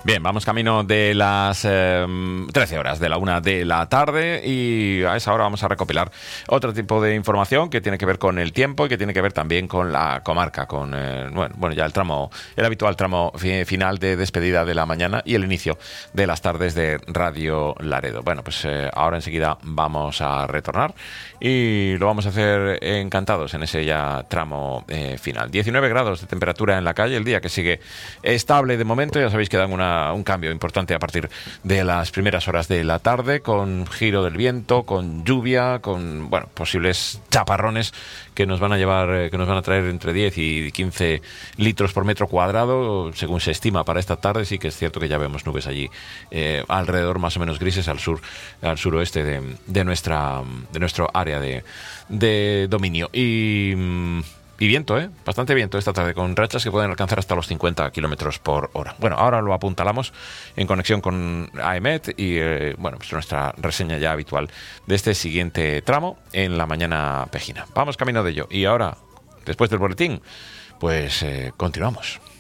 Bien, vamos camino de las 13 horas, de la 1 de la tarde, y a esa hora vamos a recopilar otro tipo de información que tiene que ver con el tiempo y que tiene que ver también con la comarca, con ya el habitual tramo final de despedida de la mañana y el inicio de las tardes de Radio Laredo. Bueno, pues ahora enseguida vamos a retornar y lo vamos a hacer encantados en ese ya tramo final. 19 grados de temperatura en la calle, el día que sigue estable de momento. Ya sabéis que dan un cambio importante a partir de las primeras horas de la tarde, con giro del viento, con lluvia, con posibles chaparrones que nos van a llevar, que nos van a traer entre 10 y 15 litros por metro cuadrado, según se estima para esta tarde. Sí que es cierto que ya vemos nubes allí alrededor, más o menos grises, al suroeste de nuestro área de dominio. Y viento, bastante viento esta tarde, con rachas que pueden alcanzar hasta los 50 kilómetros por hora. Bueno, ahora lo apuntalamos en conexión con AEMET y pues nuestra reseña ya habitual de este siguiente tramo en la mañana pejina. Vamos camino de ello. Y ahora, después del boletín, pues continuamos.